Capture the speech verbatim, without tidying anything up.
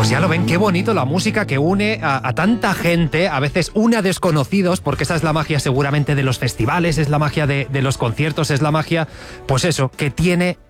Pues ya lo ven, qué bonito la música que une a, a tanta gente, a veces une a desconocidos, porque esa es la magia seguramente de los festivales, es la magia de, de los conciertos, es la magia, pues eso, que tiene